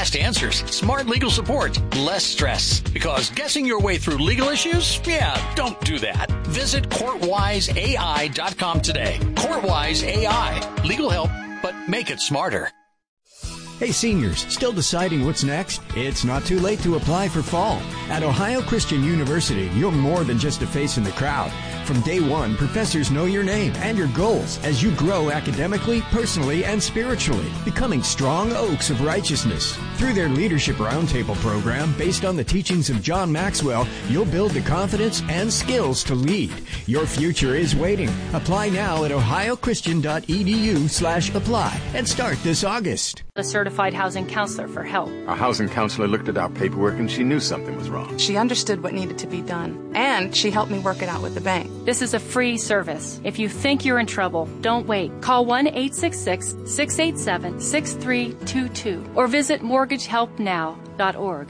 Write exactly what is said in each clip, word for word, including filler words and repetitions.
fast answers, smart legal support, less stress. Because guessing your way through legal issues? Yeah, don't do that. Visit courtwise A I dot com today. Courtwise A I. Legal help, but make it smarter. Hey seniors, still deciding what's next? It's not too late to apply for fall. At Ohio Christian University, you're more than just a face in the crowd. From day one, professors know your name and your goals as you grow academically, personally, and spiritually, becoming strong oaks of righteousness. Through their Leadership Roundtable program, based on the teachings of John Maxwell, you'll build the confidence and skills to lead. Your future is waiting. Apply now at ohio christian dot e d u slash apply and start this August. A certified housing counselor for help. Our housing counselor looked at our paperwork and she knew something was wrong. She understood what needed to be done, and she helped me work it out with the bank. This is a free service. If you think you're in trouble, don't wait. Call one eight six six, six eight seven, six three two two or visit mortgage help now dot org.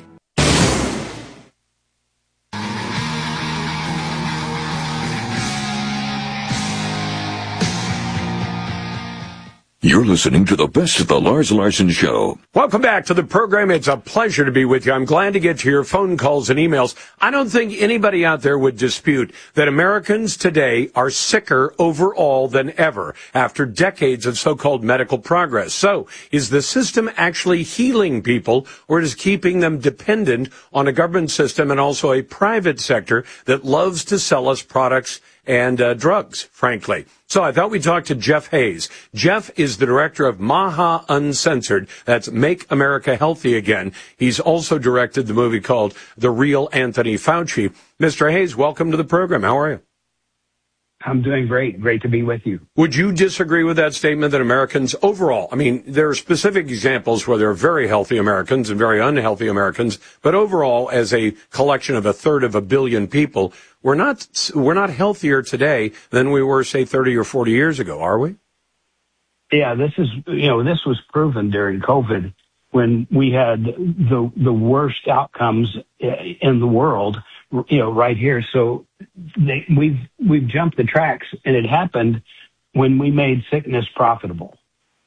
You're listening to the best of the Lars Larson Show. Welcome back to the program. It's a pleasure to be with you. I'm glad to get to your phone calls and emails. I don't think anybody out there would dispute that Americans today are sicker overall than ever after decades of so-called medical progress. So, is the system actually healing people, or is it keeping them dependent on a government system and also a private sector that loves to sell us products and uh, drugs, frankly? So I thought we'd talk to Jeff Hayes. Jeff is the director of MAHA Uncensored. That's Make America Healthy Again. He's also directed the movie called The Real Anthony Fauci. Mister Hayes, welcome to the program. How are you? I'm doing great. Great to be with you. Would you disagree with that statement that Americans overall, I mean, there are specific examples where there are very healthy Americans and very unhealthy Americans, but overall, as a collection of a third of a billion people, we're not, we're not healthier today than we were, say, thirty or forty years ago, are we? Yeah, this is, you know, this was proven during COVID when we had the, the worst outcomes in the world, you know, right here. So they, we've, we've jumped the tracks, and it happened when we made sickness profitable.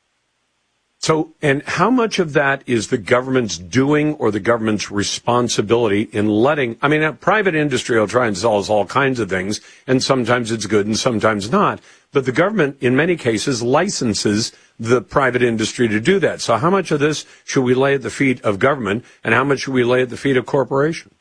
So, and how much of that is the government's doing or the government's responsibility in letting, I mean, a private industry will try and sell us all kinds of things, and sometimes it's good and sometimes not. But the government, in many cases, licenses the private industry to do that. So how much of this should we lay at the feet of government, and how much should we lay at the feet of corporations?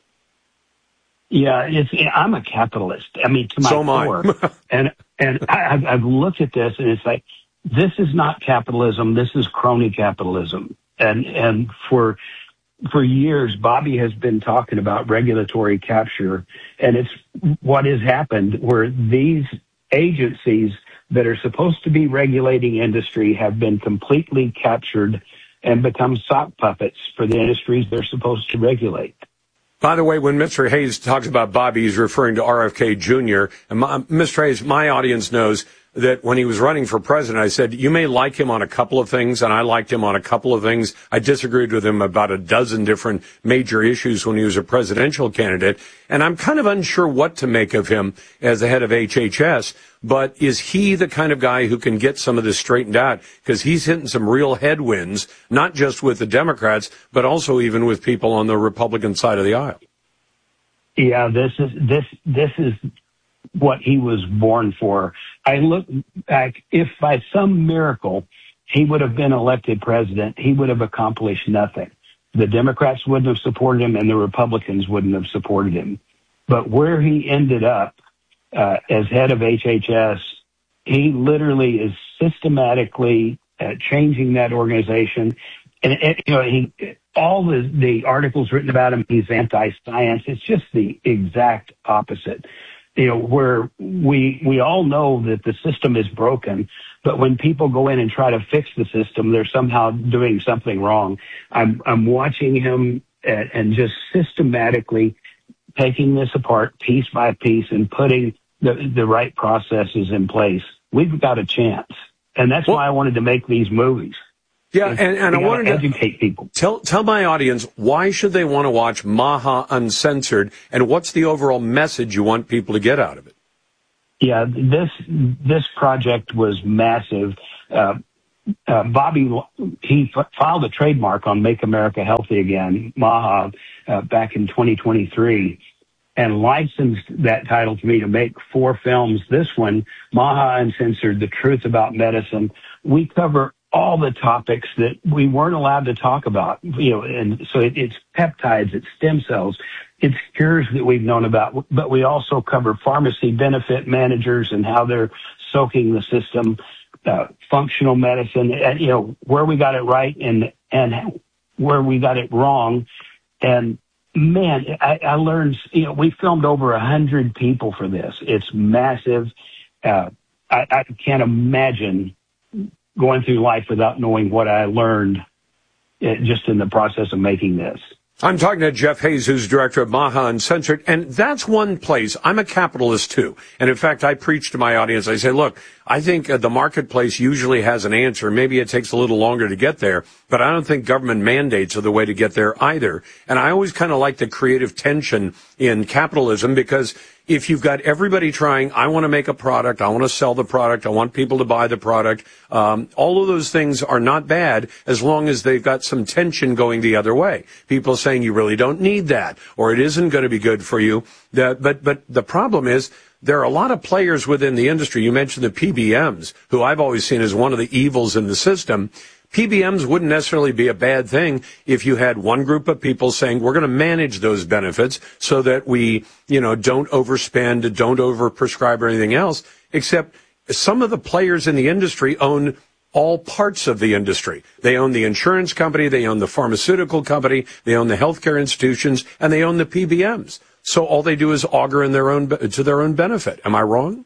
Yeah, it's, I'm a capitalist. I mean, to my so core. and and I, I've looked at this, and it's like, this is not capitalism. This is crony capitalism. And and for for years, Bobby has been talking about regulatory capture, and it's what has happened where these agencies that are supposed to be regulating industry have been completely captured and become sock puppets for the industries they're supposed to regulate. By the way, when Mister Hayes talks about Bobby, he's referring to R F K Junior And my, Mister Hayes, my audience knows that when he was running for president, I said, you may like him on a couple of things, and I liked him on a couple of things. I disagreed with him about a dozen different major issues when he was a presidential candidate. And I'm kind of unsure what to make of him as the head of H H S. But is he the kind of guy who can get some of this straightened out? Because he's hitting some real headwinds, not just with the Democrats, but also even with people on the Republican side of the aisle. Yeah, this is this this is what he was born for. I look back, if by some miracle he would have been elected president, he would have accomplished nothing. The Democrats wouldn't have supported him, and the Republicans wouldn't have supported him. But where he ended up uh, as head of H H S, he literally is systematically uh, changing that organization. And, and you know, he, all the, the articles written about him, he's anti-science. It's just the exact opposite. You know, where we we all know that the system is broken, but when people go in and try to fix the system, they're somehow doing something wrong. I'm I'm watching him and, and just systematically taking this apart piece by piece and putting the the right processes in place. We've got a chance, and that's well, why I wanted to make these movies. Yeah, and, and I wanted to educate people. Tell tell my audience, why should they want to watch MAHA Uncensored, and what's the overall message you want people to get out of it? Yeah, this this project was massive. Uh, uh, Bobby, he f- filed a trademark on Make America Healthy Again, MAHA, uh, back in twenty twenty-three, and licensed that title to me to make four films. This one, MAHA Uncensored, The Truth About Medicine. We cover all the topics that we weren't allowed to talk about, you know, and so it, it's peptides, it's stem cells, it's cures that we've known about, but we also cover pharmacy benefit managers and how they're soaking the system, uh, functional medicine, and, you know, where we got it right and, and where we got it wrong. And man, I, I learned, you know, we filmed over a hundred people for this. It's massive. Uh, I, I can't imagine going through life without knowing what I learned uh, just in the process of making this. I'm talking to Jeff Hayes, who's director of MAHA Uncensored, and that's one place. I'm a capitalist, too. And in fact, I preach to my audience. I say, look, I think uh, the marketplace usually has an answer. Maybe it takes a little longer to get there, but I don't think government mandates are the way to get there either. And I always kind of like the creative tension in capitalism, because if you've got everybody trying, I want to make a product, I want to sell the product, I want people to buy the product, um, all of those things are not bad as long as they've got some tension going the other way. People saying you really don't need that, or it isn't going to be good for you. That, but, but the problem is, there are a lot of players within the industry. You mentioned the P B Ms, who I've always seen as one of the evils in the system. P B Ms wouldn't necessarily be a bad thing if you had one group of people saying, we're going to manage those benefits so that we, you know, don't overspend, don't overprescribe or anything else, except some of the players in the industry own all parts of the industry. They own the insurance company, they own the pharmaceutical company, they own the healthcare institutions, and they own the P B Ms. So all they do is augur in their own, to their own benefit. Am I wrong?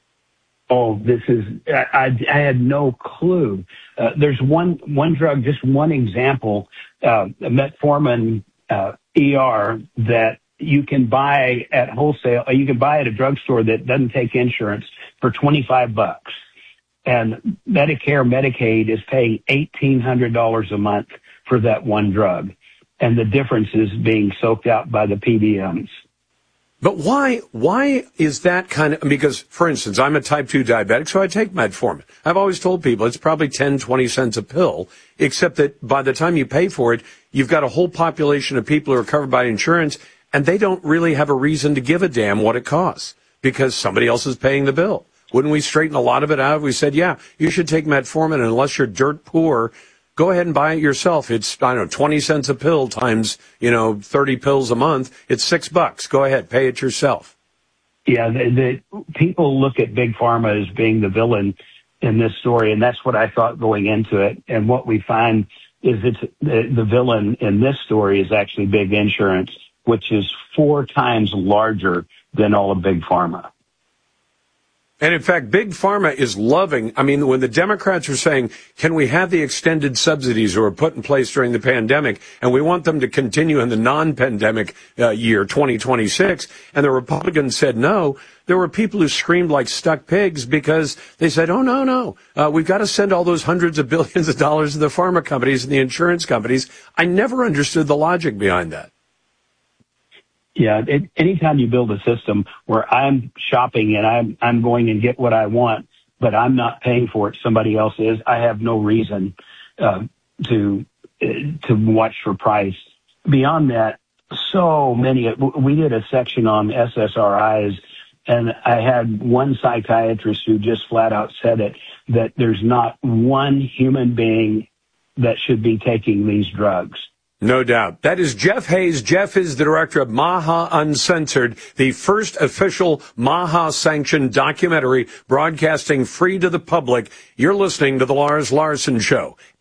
Oh, this is, I, I had no clue. Uh, there's one, one drug, just one example, uh, metformin, uh, E R that you can buy at wholesale. You can buy at a drugstore that doesn't take insurance for twenty-five bucks. And Medicare, Medicaid is paying eighteen hundred dollars a month for that one drug. And the difference is being soaked out by the P B Ms. But why, why is that kind of, because, for instance, I'm a type two diabetic, so I take metformin. I've always told people it's probably ten, twenty cents a pill, except that by the time you pay for it, you've got a whole population of people who are covered by insurance, and they don't really have a reason to give a damn what it costs, because somebody else is paying the bill. Wouldn't we straighten a lot of it out if we said, yeah, you should take metformin, and unless you're dirt poor, go ahead and buy it yourself. It's, I don't know, twenty cents a pill times, you know, thirty pills a month. It's six bucks. Go ahead, pay it yourself. Yeah, the, the people look at Big Pharma as being the villain in this story, and that's what I thought going into it. And what we find is it's the, the villain in this story is actually Big Insurance, which is four times larger than all of Big Pharma. And in fact, Big Pharma is loving, I mean, when the Democrats are saying, can we have the extended subsidies that were put in place during the pandemic, and we want them to continue in the non-pandemic uh, year, twenty twenty-six, and the Republicans said no, there were people who screamed like stuck pigs because they said, oh, no, no, uh, we've got to send all those hundreds of billions of dollars to the pharma companies and the insurance companies. I never understood the logic behind that. Yeah, it, anytime you build a system where I'm shopping and I'm I'm going and get what I want, but I'm not paying for it, somebody else is, I have no reason uh, to uh, to watch for price. Beyond that, so many. We did a section on S S R Is, and I had one psychiatrist who just flat out said it, that there's not one human being that should be taking these drugs. No doubt. That is Jeff Hayes. Jeff is the director of MAHA Uncensored, the first official MAHA-sanctioned documentary broadcasting free to the public. You're listening to The Lars Larson Show.